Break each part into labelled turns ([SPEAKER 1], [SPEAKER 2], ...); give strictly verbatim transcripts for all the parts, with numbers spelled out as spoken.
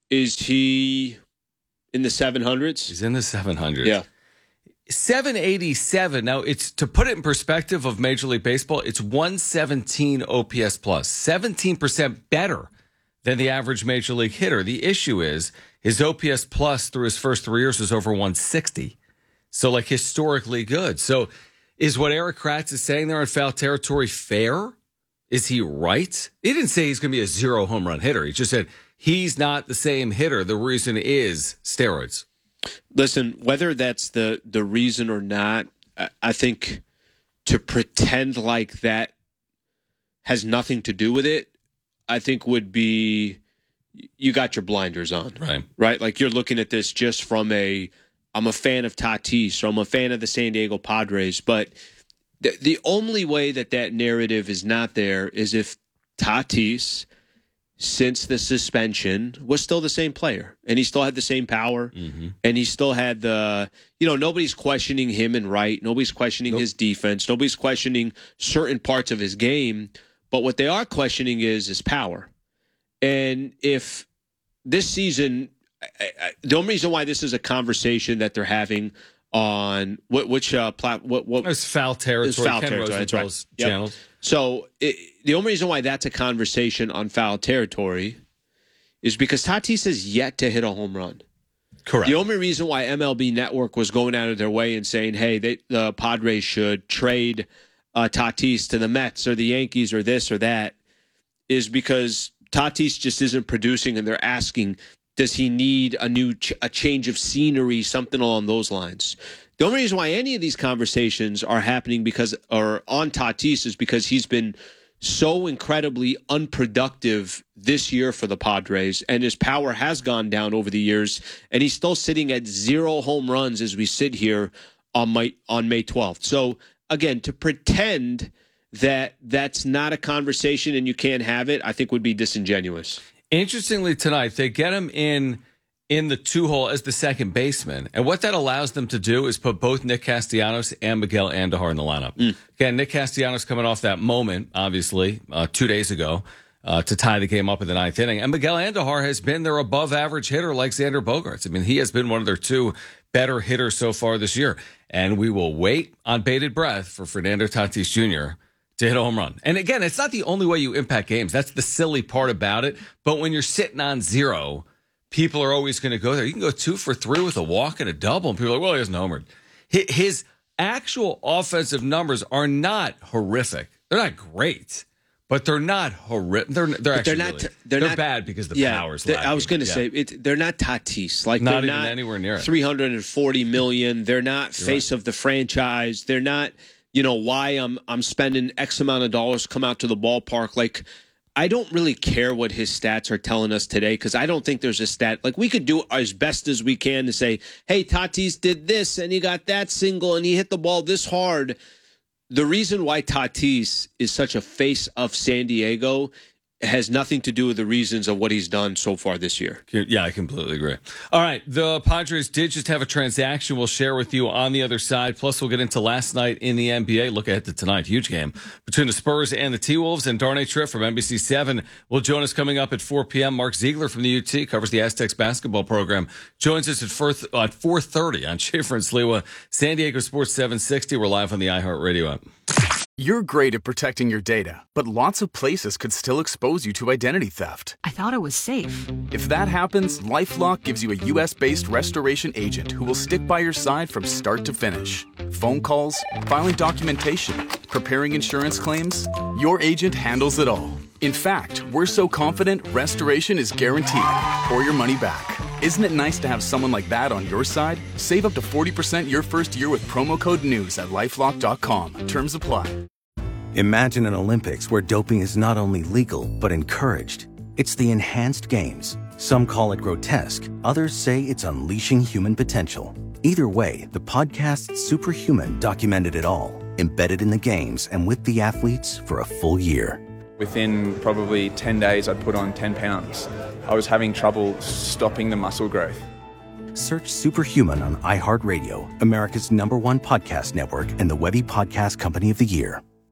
[SPEAKER 1] Is he in the seven hundreds?
[SPEAKER 2] He's in the seven hundreds.
[SPEAKER 1] Yeah.
[SPEAKER 2] seven eighty-seven. Now, it's to put it in perspective of Major League Baseball, it's one seventeen O P S plus, seventeen percent better than the average Major League hitter. The issue is his O P S plus through his first three years was over one sixty. So, like, historically good. So, is what Eric Kratz is saying there in foul territory fair? Is he right? He didn't say he's going to be a zero home run hitter. He just said he's not the same hitter. The reason is steroids.
[SPEAKER 1] Listen, whether that's the, the reason or not, I, I think to pretend like that has nothing to do with it, I think would be, you got your blinders on.
[SPEAKER 2] Right.
[SPEAKER 1] Right? Like you're looking at this just from a, I'm a fan of Tatis, or I'm a fan of the San Diego Padres, but the, the only way that that narrative is not there is if Tatis, since the suspension, was still the same player, and he still had the same power, mm-hmm. and he still had the, you know, nobody's questioning him and right, nobody's questioning nope. his defense, nobody's questioning certain parts of his game, but what they are questioning is his power. And if this season, I, I, the only reason why this is a conversation that they're having on what which uh, plat what what
[SPEAKER 2] it's foul territory,
[SPEAKER 1] it's foul
[SPEAKER 2] Ken
[SPEAKER 1] territory, that's right.
[SPEAKER 2] Channels.
[SPEAKER 1] Yep. So it, the only reason why that's a conversation on foul territory is because Tatis has yet to hit a home run.
[SPEAKER 2] Correct.
[SPEAKER 1] The only reason why M L B Network was going out of their way and saying, "Hey, they, the Padres should trade uh, Tatis to the Mets or the Yankees or this or that," is because Tatis just isn't producing, and they're asking, does he need a new ch- a change of scenery, something along those lines? The only reason why any of these conversations are happening because or on Tatis is because he's been so incredibly unproductive this year for the Padres, and his power has gone down over the years, and he's still sitting at zero home runs as we sit here on May, on May twelfth. So, again, to pretend that that's not a conversation and you can't have it, I think would be disingenuous.
[SPEAKER 2] Interestingly, tonight, they get him in in the two-hole as the second baseman. And what that allows them to do is put both Nick Castellanos and Miguel Andujar in the lineup. Mm. Again, Nick Castellanos coming off that moment, obviously, uh, two days ago, uh, to tie the game up in the ninth inning. And Miguel Andujar has been their above-average hitter like Xander Bogaerts. I mean, he has been one of their two better hitters so far this year. And we will wait on bated breath for Fernando Tatis Junior to hit a home run. And again, it's not the only way you impact games. That's the silly part about it. But when you're sitting on zero, people are always going to go there. You can go two for three with a walk and a double, and people are like, well, he hasn't homered. His actual offensive numbers are not horrific. They're not great, but they're not horrific. They're they're actually
[SPEAKER 1] they're not
[SPEAKER 2] really,
[SPEAKER 1] they're,
[SPEAKER 2] they're
[SPEAKER 1] not,
[SPEAKER 2] bad because the
[SPEAKER 1] yeah,
[SPEAKER 2] power's
[SPEAKER 1] they,
[SPEAKER 2] lacking.
[SPEAKER 1] I was going to
[SPEAKER 2] yeah.
[SPEAKER 1] say it, they're not Tatis. Like
[SPEAKER 2] not
[SPEAKER 1] they're
[SPEAKER 2] even
[SPEAKER 1] not
[SPEAKER 2] anywhere near it.
[SPEAKER 1] three hundred forty million. They're not You're face right. of the franchise. They're not. You know, why I'm I'm spending X amount of dollars to come out to the ballpark. Like, I don't really care what his stats are telling us today because I don't think there's a stat. Like, we could do as best as we can to say, hey, Tatis did this and he got that single and he hit the ball this hard. The reason why Tatis is such a face of San Diego has nothing to do with the reasons of what he's done so far this year.
[SPEAKER 2] Yeah, I completely agree. All right, the Padres did just have a transaction we'll share with you on the other side. Plus, we'll get into last night in the N B A. Look ahead to tonight. Huge game between the Spurs and the T-Wolves. And Darnay Tripp from N B C seven will join us coming up at four p.m. Mark Ziegler from the U T, covers the Aztecs basketball program, joins us at four thirty on Schaefer and Sliwa. San Diego Sports seven sixty. We're live on the iHeartRadio app.
[SPEAKER 3] You're great at protecting your data, but lots of places could still expose you to identity theft.
[SPEAKER 4] I thought it was safe.
[SPEAKER 3] If that happens, LifeLock gives you a U S-based restoration agent who will stick by your side from start to finish. Phone calls, filing documentation, preparing insurance claims, your agent handles it all. In fact, we're so confident restoration is guaranteed or your money back. Isn't it nice to have someone like that on your side? Save up to forty percent your first year with promo code NEWS at LifeLock dot com. Terms apply.
[SPEAKER 5] Imagine an Olympics where doping is not only legal, but encouraged. It's the enhanced games. Some call it grotesque. Others say it's unleashing human potential. Either way, the podcast Superhuman documented it all, embedded in the games and with the athletes for a full year.
[SPEAKER 6] Within probably ten days, I'd put on ten pounds. I was having trouble stopping the muscle growth.
[SPEAKER 5] Search Superhuman on iHeartRadio, America's number one podcast network and the Webby Podcast Company of the Year.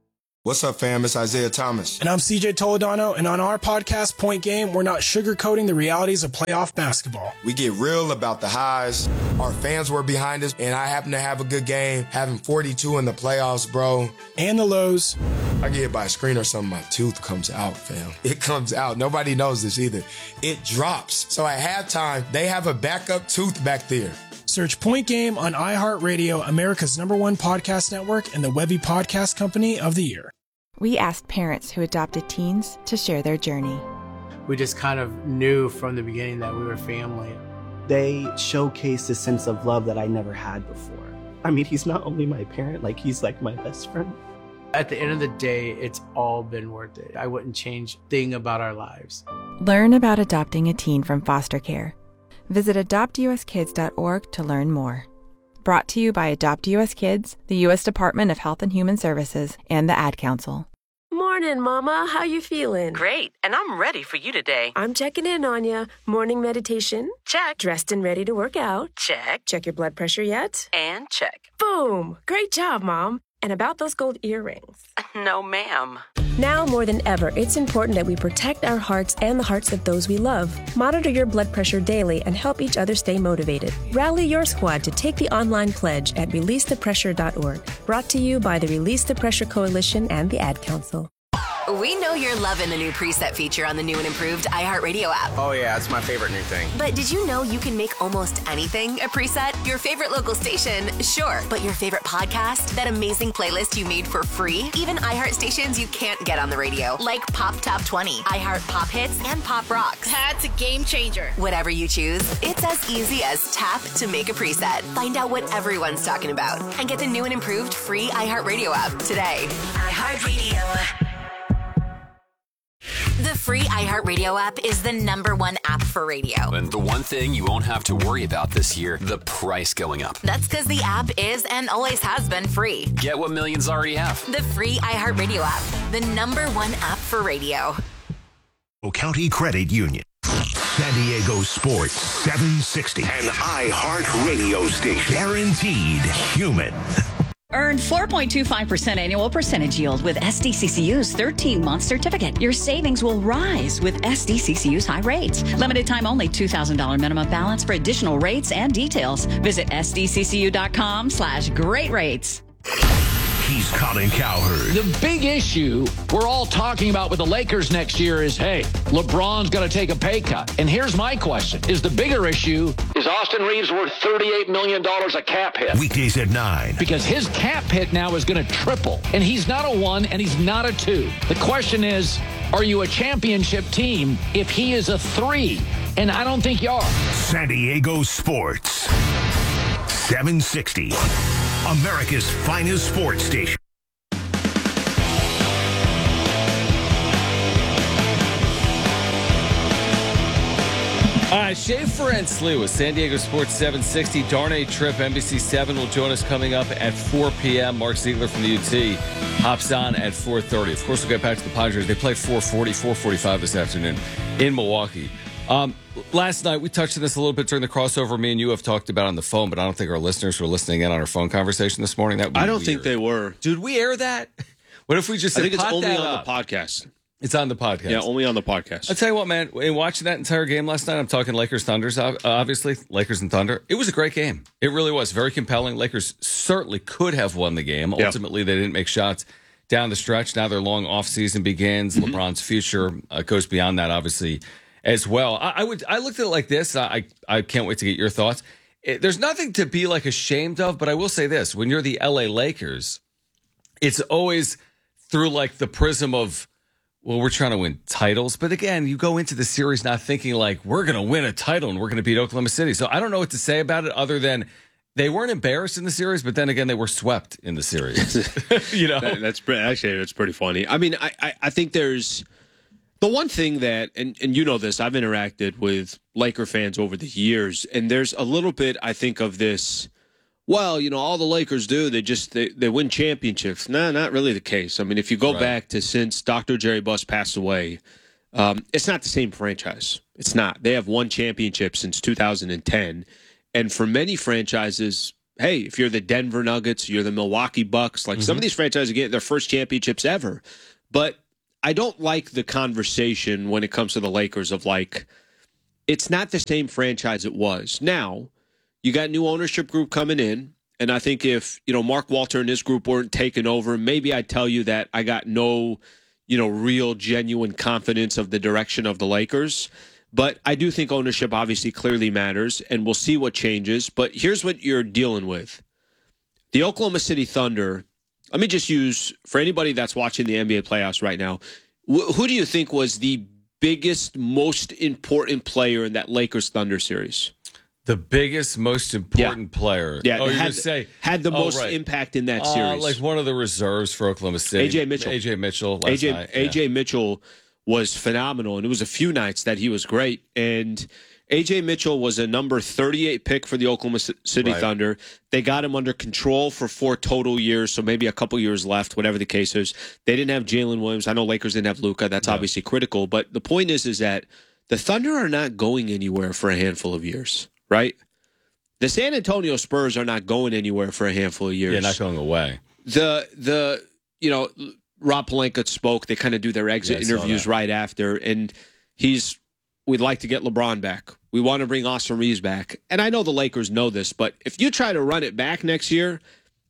[SPEAKER 4] What's up, fam? It's Isaiah Thomas.
[SPEAKER 7] And I'm C J Toledano, and on our podcast, Point Game, we're not sugarcoating the realities of playoff basketball.
[SPEAKER 4] We get real about the highs. Our fans were behind us, and I happen to have a good game, having forty-two in the playoffs, bro.
[SPEAKER 7] And the lows.
[SPEAKER 4] I get hit by a screen or something, my tooth comes out, fam. It comes out. Nobody knows this either. It drops. So at halftime, they have a backup tooth back there.
[SPEAKER 7] Search Point Game on iHeartRadio, America's number one podcast network, and the Webby Podcast Company of the Year.
[SPEAKER 8] We asked parents who adopted teens to share their journey.
[SPEAKER 9] We just kind of knew from the beginning that we were family.
[SPEAKER 10] They showcased a sense of love that I never had before. I mean, he's not only my parent, like he's like my best friend.
[SPEAKER 9] At the end of the day, it's all been worth it. I wouldn't change a thing about our lives.
[SPEAKER 8] Learn about adopting a teen from foster care. Visit adopt u s kids dot org to learn more. Brought to you by Adopt U S Kids, the U S Department of Health and Human Services, and the Ad Council.
[SPEAKER 11] Morning, Mama. How you feeling?
[SPEAKER 12] Great, and I'm ready for you today.
[SPEAKER 11] I'm checking in on you. Morning meditation?
[SPEAKER 12] Check.
[SPEAKER 11] Dressed and ready to work out?
[SPEAKER 12] Check.
[SPEAKER 11] Check your blood pressure yet?
[SPEAKER 12] And check.
[SPEAKER 11] Boom! Great job, Mom. And about those gold earrings?
[SPEAKER 12] No, ma'am.
[SPEAKER 11] Now more than ever, it's important that we protect our hearts and the hearts of those we love. Monitor your blood pressure daily and help each other stay motivated. Rally your squad to take the online pledge at release the pressure dot org. Brought to you by the Release the Pressure Coalition and the Ad Council.
[SPEAKER 13] We know you're loving the new preset feature on the new and improved iHeartRadio app.
[SPEAKER 14] Oh, yeah, it's my favorite new thing.
[SPEAKER 13] But did you know you can make almost anything a preset? Your favorite local station? Sure. But your favorite podcast? That amazing playlist you made for free? Even iHeart stations you can't get on the radio, like Pop Top twenty, iHeart Pop Hits, and Pop Rocks.
[SPEAKER 15] That's a game changer.
[SPEAKER 13] Whatever you choose, it's as easy as tap to make a preset. Find out what everyone's talking about and get the new and improved free iHeartRadio app today.
[SPEAKER 15] iHeartRadio.
[SPEAKER 13] The free iHeartRadio app is the number one app for radio.
[SPEAKER 16] And the one thing you won't have to worry about this year, the price going up.
[SPEAKER 13] That's because the app is and always has been free.
[SPEAKER 16] Get what millions already have.
[SPEAKER 13] The free iHeartRadio app, the number one app for radio.
[SPEAKER 17] County Credit Union. San Diego Sports seven sixty. An iHeart radio station. Guaranteed human.
[SPEAKER 18] Earn four point two five percent annual percentage yield with S D C C U's thirteen-month certificate. Your savings will rise with S D C C U's high rates. Limited time only, two thousand dollars minimum balance. For additional rates and details, visit S D C C U dot com slash great rates.
[SPEAKER 17] He's Colin Cowherd.
[SPEAKER 19] The big issue we're all talking about with the Lakers next year is, hey, LeBron's going to take a pay cut. And here's my question. Is the bigger issue, is Austin Reeves worth thirty-eight million dollars a cap hit?
[SPEAKER 17] Weekdays at nine.
[SPEAKER 19] Because his cap hit now is going to triple. And he's not a one and he's not a two. The question is, are you a championship team if he is a three? And I don't think you are.
[SPEAKER 17] San Diego Sports. seven sixty. America's finest sports station.
[SPEAKER 2] All right, Schaefer and Slee with San Diego Sports seven sixty. Darnay Tripp, N B C seven, will join us coming up at four p.m. Mark Ziegler from the U T hops on at four thirty. Of course, we'll get back to the Padres. They played four forty, four forty-five this afternoon in Milwaukee. Um, last night, we touched on this a little bit during the crossover. Me and you have talked about on the phone, but I don't think our listeners were listening in on our phone conversation this morning. That would be
[SPEAKER 1] I don't
[SPEAKER 2] weird.
[SPEAKER 1] think they were.
[SPEAKER 2] Dude, we air that? What if we just said,
[SPEAKER 1] I think it's
[SPEAKER 2] "Pot
[SPEAKER 1] only
[SPEAKER 2] that
[SPEAKER 1] on
[SPEAKER 2] up"?
[SPEAKER 1] the podcast.
[SPEAKER 2] It's on the podcast.
[SPEAKER 1] Yeah, only on the podcast.
[SPEAKER 2] I'll tell you what, man. In watching that entire game last night, I'm talking Lakers Thunders, obviously. Lakers and Thunder. It was a great game. It really was. Very compelling. Lakers certainly could have won the game.
[SPEAKER 1] Yeah.
[SPEAKER 2] Ultimately, they didn't make shots down the stretch. Now their long offseason begins. Mm-hmm. LeBron's future uh, goes beyond that, obviously, as well. I, I would. I looked at it like this. I, I can't wait to get your thoughts. It, there's nothing to be like ashamed of, but I will say this. When you're the L A Lakers, it's always through like the prism of, well, we're trying to win titles. But again, you go into the series not thinking like we're going to win a title and we're going to beat Oklahoma City. So I don't know what to say about it other than they weren't embarrassed in the series, but then again, they were swept in the series. you know,
[SPEAKER 1] that, that's pretty, actually, it's pretty funny. I mean, I, I, I think there's the one thing that, and, and you know this, I've interacted with Laker fans over the years, and there's a little bit, I think, of this, well, you know, all the Lakers do, they just, they, they win championships. No, not really the case. I mean, if you go right. back to since Doctor Jerry Buss passed away, um, it's not the same franchise. It's not. They have won championship since two thousand ten. And for many franchises, hey, if you're the Denver Nuggets, you're the Milwaukee Bucks, like mm-hmm. some of these franchises get their first championships ever. But I don't like the conversation when it comes to the Lakers of like, it's not the same franchise it was. Now, you got new ownership group coming in, and I think if, you know, Mark Walter and his group weren't taken over, maybe I'd tell you that I got no, you know, real genuine confidence of the direction of the Lakers. But I do think ownership obviously clearly matters, and we'll see what changes. But here's what you're dealing with. The Oklahoma City Thunder, let me just use, for anybody that's watching the N B A playoffs right now, wh- who do you think was the biggest, most important player in that Lakers Thunder series?
[SPEAKER 2] The biggest, most important
[SPEAKER 1] yeah.
[SPEAKER 2] player.
[SPEAKER 1] Yeah,
[SPEAKER 2] oh, you're
[SPEAKER 1] had,
[SPEAKER 2] going to say
[SPEAKER 1] had the
[SPEAKER 2] oh,
[SPEAKER 1] most
[SPEAKER 2] right.
[SPEAKER 1] impact in that
[SPEAKER 2] uh,
[SPEAKER 1] series.
[SPEAKER 2] Like one of the reserves for Oklahoma City.
[SPEAKER 1] A J Mitchell.
[SPEAKER 2] A J Mitchell. Last
[SPEAKER 1] A J
[SPEAKER 2] night.
[SPEAKER 1] A J
[SPEAKER 2] yeah.
[SPEAKER 1] Mitchell was phenomenal, and it was a few nights that he was great. And A J Mitchell was a number thirty-eight pick for the Oklahoma City
[SPEAKER 2] right.
[SPEAKER 1] Thunder. They got him under control for four total years, so maybe a couple years left, whatever the case is. They didn't have Jalen Williams. I know Lakers didn't have Luka. That's
[SPEAKER 2] no.
[SPEAKER 1] obviously critical. But the point is, is that the Thunder are not going anywhere for a handful of years, right? The San Antonio Spurs are not going anywhere for a handful of years.
[SPEAKER 2] Yeah, not going away.
[SPEAKER 1] The, the you know, Rob Pelinka spoke. They kind of do their exit
[SPEAKER 2] yeah,
[SPEAKER 1] interviews right after. And he's, we'd like to get LeBron back. We want to bring Austin Reeves back. And I know the Lakers know this, but if you try to run it back next year,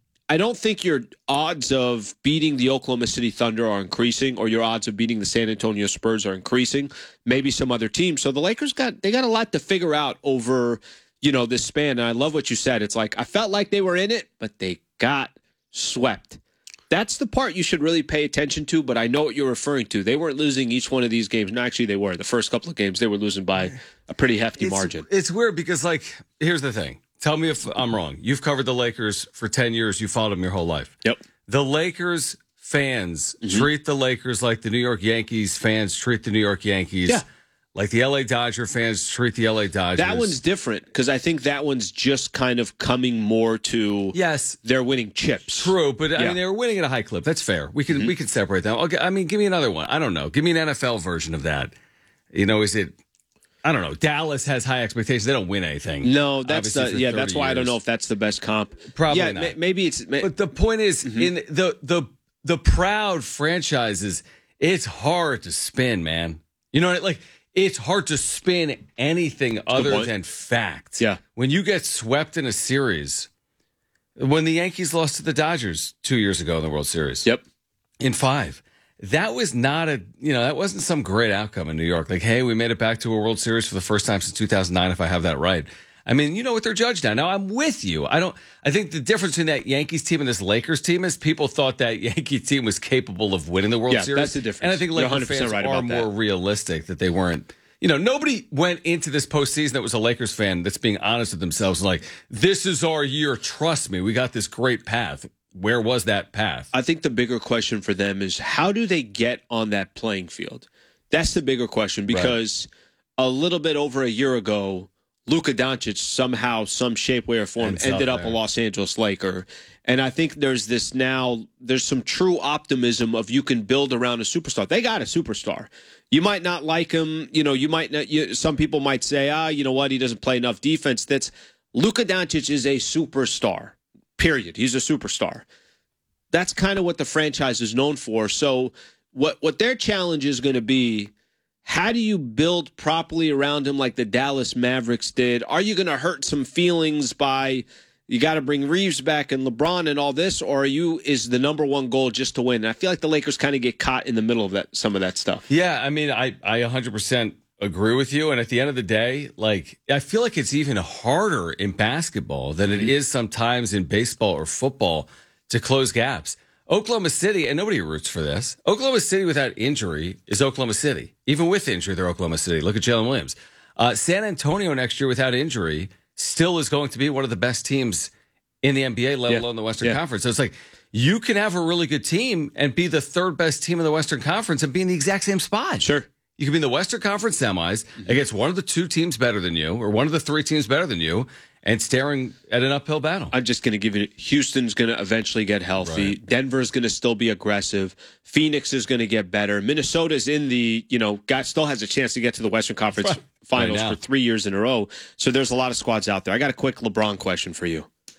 [SPEAKER 1] I don't think your odds of beating the Oklahoma City Thunder are increasing, or your odds of beating the San Antonio Spurs are increasing. Maybe some other teams. So the Lakers got, they got a lot to figure out over, you know, this span. And I love what you said. It's like, I felt like they were in it, but they got swept. That's the part you should really pay attention to, but I know what you're referring to. They weren't losing each one of these games. No, actually, they were. The first couple of games, they were losing by a pretty hefty
[SPEAKER 2] it's,
[SPEAKER 1] margin.
[SPEAKER 2] It's weird because, like, here's the thing. Tell me if I'm wrong. You've covered the Lakers for ten years. You followed them your whole life.
[SPEAKER 1] Yep.
[SPEAKER 2] The Lakers fans
[SPEAKER 1] mm-hmm.
[SPEAKER 2] treat the Lakers like the New York Yankees fans treat the New York Yankees.
[SPEAKER 1] Yeah.
[SPEAKER 2] Like the L A Dodger fans treat the L A Dodgers.
[SPEAKER 1] That one's different because I think that one's just kind of coming more to
[SPEAKER 2] yes,
[SPEAKER 1] they're winning chips.
[SPEAKER 2] True, but
[SPEAKER 1] yeah.
[SPEAKER 2] I mean they were winning at a high clip. That's fair. We can mm-hmm. we can separate them. Okay, I mean, give me another one. I don't know. Give me an N F L version of that. You know, is it? I don't know. Dallas has high expectations. They don't win anything.
[SPEAKER 1] No, that's the, yeah. That's why years. I don't know if that's the best comp.
[SPEAKER 2] Probably
[SPEAKER 1] yeah,
[SPEAKER 2] not.
[SPEAKER 1] M- maybe it's. May-
[SPEAKER 2] but the point is, mm-hmm. in the the the proud franchises, it's hard to spin, man. You know, like. It's hard to spin anything other than fact.
[SPEAKER 1] Yeah.
[SPEAKER 2] When you get swept in a series, when the Yankees lost to the Dodgers two years ago in the World Series.
[SPEAKER 1] Yep.
[SPEAKER 2] In five. That was not a, you know, that wasn't some great outcome in New York. Like, hey, we made it back to a World Series for the first time since two thousand nine, if I have that right. I mean, you know what they're judged now. Now, I'm with you. I don't, I think the difference between that Yankees team and this Lakers team is people thought that Yankee team was capable of winning the World
[SPEAKER 1] yeah,
[SPEAKER 2] Series.
[SPEAKER 1] That's the difference.
[SPEAKER 2] And I think Lakers fans
[SPEAKER 1] right
[SPEAKER 2] are more
[SPEAKER 1] that.
[SPEAKER 2] realistic that they weren't, you know, nobody went into this postseason that was a Lakers fan that's being honest with themselves and like, this is our year. Trust me. We got this great path. Where was that path?
[SPEAKER 1] I think the bigger question for them is how do they get on that playing field? That's the bigger question because right. a little bit over a year ago, Luka Doncic somehow, some shape, way, or form Ends ended up, up a Los Angeles Laker. And I think there's this now, there's some true optimism of you can build around a superstar. They got a superstar. You might not like him. You know, you might not, you, some people might say, ah, you know what, he doesn't play enough defense. That's Luka Doncic is a superstar, period. He's a superstar. That's kind of what the franchise is known for. So what, what their challenge is going to be, how do you build properly around him like the Dallas Mavericks did? Are you going to hurt some feelings by you got to bring Reeves back and LeBron and all this, or are you is the number one goal just to win? And I feel like the Lakers kind of get caught in the middle of that some of that stuff.
[SPEAKER 2] Yeah, I mean, I I one hundred percent agree with you. And at the end of the day, like I feel like it's even harder in basketball than it is sometimes in baseball or football to close gaps. Oklahoma City, and nobody roots for this, Oklahoma City without injury is Oklahoma City. Even with injury, they're Oklahoma City. Look at Jalen Williams. Uh, San Antonio next year without injury still is going to be one of the best teams in the N B A, let yeah. alone the Western yeah. Conference. So it's like you can have a really good team and be the third best team in the Western Conference and be in the exact same spot.
[SPEAKER 1] Sure.
[SPEAKER 2] You can be in the Western Conference semis mm-hmm. against one of the two teams better than you or one of the three teams better than you and staring at an uphill battle.
[SPEAKER 1] I'm just going to give it. Houston's going to eventually get healthy. Right. Denver's going to still be aggressive. Phoenix is going to get better. Minnesota's in the, you know, got still has a chance to get to the Western Conference right. Finals right for three years in a row. So there's a lot of squads out there. I got a quick LeBron question for you.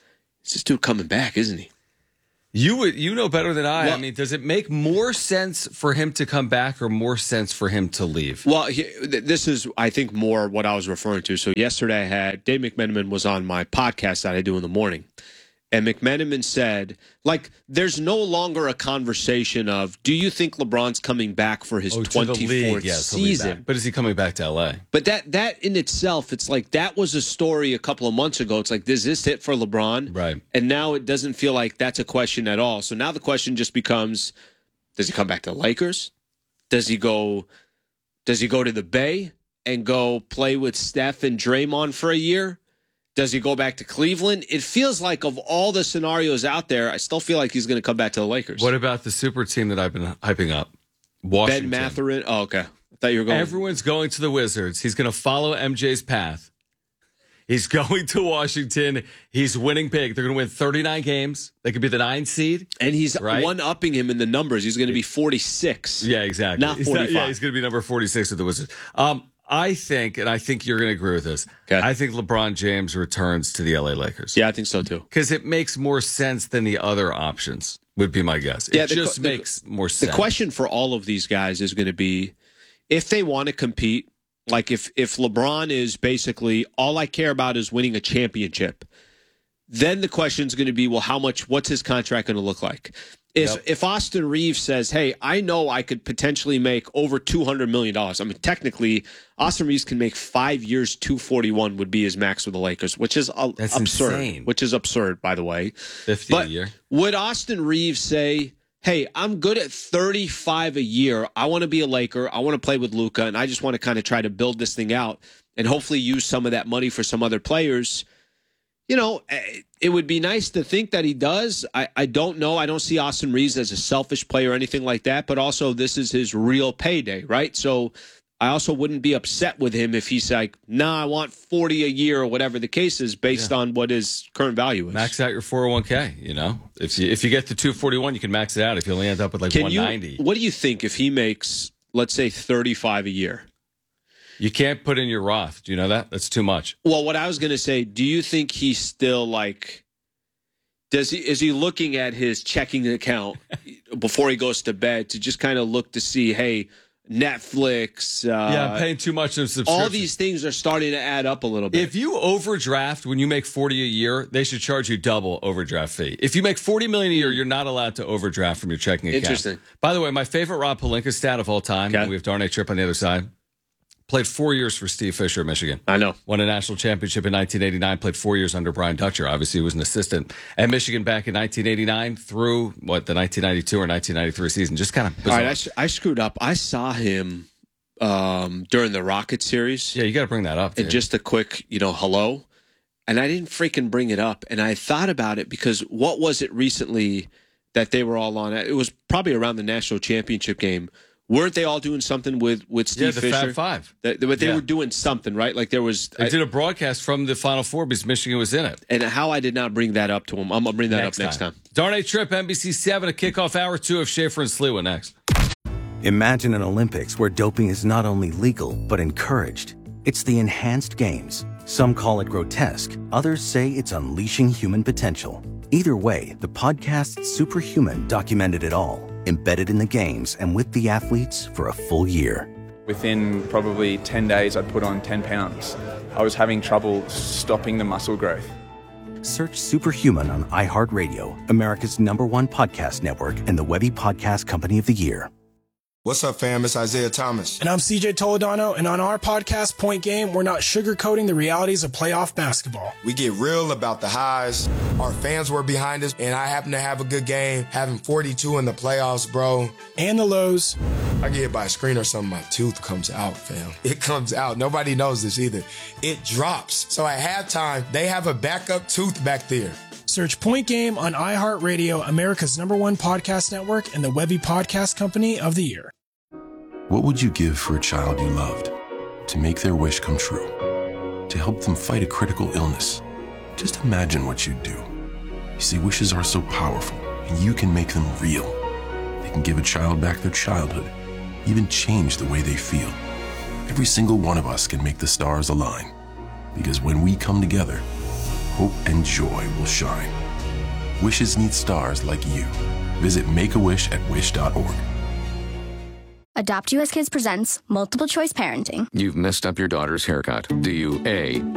[SPEAKER 1] It's this dude coming back, isn't he?
[SPEAKER 2] You would, you know better than I.
[SPEAKER 1] Well,
[SPEAKER 2] I mean, does it make more sense for him to come back or more sense for him to leave?
[SPEAKER 1] Well, he, th- this is, I think, more what I was referring to. So yesterday I had, Dave McMenamin was on my podcast that I do in the morning. And McMenamin said, like, there's no longer a conversation of, do you think LeBron's coming back for his
[SPEAKER 2] Oh, to the
[SPEAKER 1] twenty-fourth
[SPEAKER 2] league, yes, he'll be
[SPEAKER 1] season?
[SPEAKER 2] back. But is he coming back to L A?
[SPEAKER 1] But that that in itself, it's like that was a story a couple of months ago. It's like, is this it for LeBron?
[SPEAKER 2] Right.
[SPEAKER 1] And now it doesn't feel like that's a question at all. So now the question just becomes, does he come back to the Lakers? Does he go does he go to the Bay and go play with Steph and Draymond for a year? Does he go back to Cleveland? It feels like of all the scenarios out there, I still feel like he's going to come back to the Lakers.
[SPEAKER 2] What about the super team that I've been hyping up? Washington.
[SPEAKER 1] Ben Mathurin? Oh, okay. I thought you were going.
[SPEAKER 2] Everyone's going to the Wizards. He's going to follow M J's path. He's going to Washington. He's winning big. They're going to win thirty-nine games. They could be the nine seed.
[SPEAKER 1] And he's
[SPEAKER 2] right?
[SPEAKER 1] one-upping him in the numbers. He's going to be forty-six.
[SPEAKER 2] Yeah, exactly.
[SPEAKER 1] Not
[SPEAKER 2] He's
[SPEAKER 1] forty-five.
[SPEAKER 2] yeah, he's going to be number forty-six with the Wizards. Um, I think, and I think you're going to agree with this,
[SPEAKER 1] okay.
[SPEAKER 2] I think LeBron James returns to the L A Lakers.
[SPEAKER 1] Yeah, I think so too.
[SPEAKER 2] Because it makes more sense than the other options, would be my guess. It
[SPEAKER 1] yeah, the,
[SPEAKER 2] just
[SPEAKER 1] the,
[SPEAKER 2] makes more sense.
[SPEAKER 1] The question for all of these guys is going to be, if they want to compete, like if, if LeBron is basically, all I care about is winning a championship, then the question is going to be, well, how much, what's his contract going to look like? If
[SPEAKER 2] Yep.
[SPEAKER 1] if Austin Reeves says, hey, I know I could potentially make over two hundred million dollars. I mean, technically, Austin Reeves can make five years, two hundred forty-one would be his max with the Lakers, which is uh,
[SPEAKER 2] That's
[SPEAKER 1] absurd.
[SPEAKER 2] insane.
[SPEAKER 1] Which is absurd, by the way.
[SPEAKER 2] fifty
[SPEAKER 1] but
[SPEAKER 2] a year.
[SPEAKER 1] Would Austin Reeves say, hey, I'm good at thirty-five a year. I want to be a Laker. I want to play with Luka, and I just want to kind of try to build this thing out and hopefully use some of that money for some other players. You know, it would be nice to think that he does. I, I don't know. I don't see Austin Reeves as a selfish player or anything like that, but also this is his real payday, right? So I also wouldn't be upset with him if he's like, nah, I want forty a year or whatever the case is based
[SPEAKER 2] Yeah.
[SPEAKER 1] on what his current value is.
[SPEAKER 2] Max out your four oh one k, you know? If you if you get to two forty-one, you can max it out. If you only end up with like
[SPEAKER 1] Can
[SPEAKER 2] one ninety.
[SPEAKER 1] you, what do you think if he makes, let's say, thirty-five a year?
[SPEAKER 2] You can't put in your Roth. Do you know that? That's too much.
[SPEAKER 1] Well, what I was going to say, do you think he's still like, does he is he looking at his checking account before he goes to bed to just kind of look to see, hey, Netflix, uh,
[SPEAKER 2] yeah, I'm paying too much in subscription.
[SPEAKER 1] all these things are starting to add up a little bit.
[SPEAKER 2] If you overdraft when you make forty a year, they should charge you double overdraft fee. If you make forty million a year, you're not allowed to overdraft from your checking account.
[SPEAKER 1] Interesting.
[SPEAKER 2] By the way, my favorite Rob Pelinka stat of all time,
[SPEAKER 1] Okay.
[SPEAKER 2] we have Darnay Tripp on the other side, played four years for Steve Fisher at Michigan.
[SPEAKER 1] I know.
[SPEAKER 2] Won a national championship in nineteen eighty-nine, played four years under Brian Dutcher. Obviously, he was an assistant at Michigan back in nineteen eighty-nine through, what, the nineteen ninety-two or nineteen ninety-three season. Just kind of
[SPEAKER 1] all
[SPEAKER 2] bizarre.
[SPEAKER 1] right, I, s- I screwed up. I saw him um, during the Rocket series.
[SPEAKER 2] Yeah, you got to bring that up, dude.
[SPEAKER 1] And just a quick, you know, hello. And I didn't freaking bring it up. And I thought about it because what was it recently that they were all on? It was probably around the national championship game. Weren't they all doing something with, with Steve
[SPEAKER 2] Yeah, the
[SPEAKER 1] Fisher?
[SPEAKER 2] Fab Five.
[SPEAKER 1] That- but they
[SPEAKER 2] Yeah.
[SPEAKER 1] were doing something, right? Like there was.
[SPEAKER 2] They
[SPEAKER 1] I-
[SPEAKER 2] did a broadcast from the Final Four because Michigan was in it.
[SPEAKER 1] and how I did not bring that up to him. I'm going to bring that up next time.
[SPEAKER 2] Darnay Tripp, N B C seven, a kickoff hour two of Schaefer and Sliwa next.
[SPEAKER 5] Imagine an Olympics where doping is not only legal, but encouraged. It's the enhanced games. Some call it grotesque, others say it's unleashing human potential. Either way, the podcast Superhuman documented it all, embedded in the games and with the athletes for a full year.
[SPEAKER 6] Within probably ten days, I'd put on ten pounds. I was having trouble stopping the muscle growth.
[SPEAKER 5] Search Superhuman on iHeartRadio, America's number one podcast network and the Webby Podcast Company of the Year.
[SPEAKER 4] What's up, fam? It's Isaiah Thomas.
[SPEAKER 7] And I'm C J Toledano, and on our podcast, Point Game, we're not sugarcoating the realities of playoff basketball.
[SPEAKER 4] We get real about the highs. Our fans were behind us, and I happen to have a good game, having forty-two in the playoffs, bro.
[SPEAKER 7] And the lows.
[SPEAKER 4] I get hit by a screen or something, my tooth comes out, fam. It comes out. Nobody knows this either. It drops. So at halftime, they have a backup tooth back there.
[SPEAKER 7] Search Point Game on iHeartRadio, America's number one podcast network, and the Webby Podcast Company of the Year.
[SPEAKER 14] What would you give for a child you loved? To make their wish come true? To help them fight a critical illness? Just imagine what you'd do. You see, wishes are so powerful, and you can make them real. They can give a child back their childhood, even change the way they feel. Every single one of us can make the stars align. Because when we come together, hope and joy will shine. Wishes need stars like you. Visit Make-A-Wish at wish dot org.
[SPEAKER 20] Adopt U S Kids presents Multiple Choice Parenting.
[SPEAKER 21] You've messed up your daughter's haircut. Do you A,